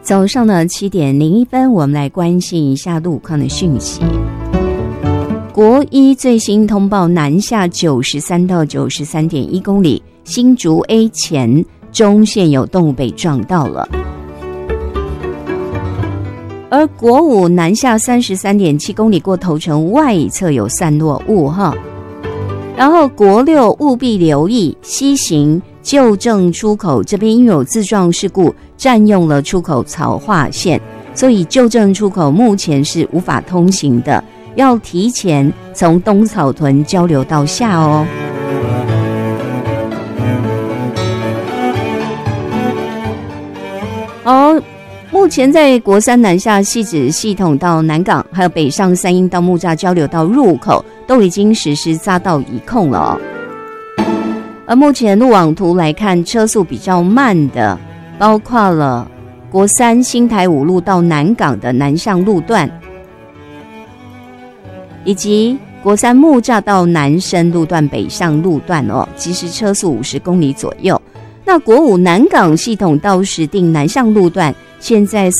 早上的7点01分，我们来关心一下路况的讯息。国一最新通报，南下93到93.1公里，新竹 A 前中线有动物被撞到了。而国五南下33.7公里过头城外侧有散落物哈。然后国六务必留意西行旧正出口这边因为有自撞事故占用了出口槽化线，所以旧正出口目前是无法通行的，要提前从东草屯交流道下哦。目前在国三南下汐止系统到南港，还有北上三鶯到木栅交流道入口都已经实施匝道移控了哦。而目前路网图来看，车速比较慢的包括了国三新台5路到南港的南向路段，以及国三木栅到南深路段北向路段哦，其实车速50公里左右。那国五南港系统到石碇南向路段现在